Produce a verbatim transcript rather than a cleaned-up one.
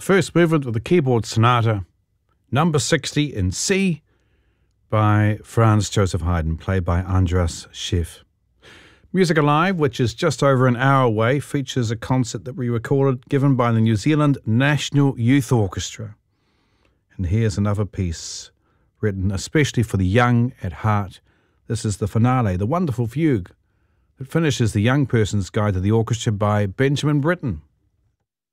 first movement of the keyboard sonata, number sixty in C, by Franz Joseph Haydn, played by Andras Schiff. Music Alive, which is just over an hour away, features a concert that we recorded given by the New Zealand National Youth Orchestra. And here's another piece written especially for the young at heart. This is the finale, the wonderful fugue that finishes the Young Person's Guide to the Orchestra by Benjamin Britten.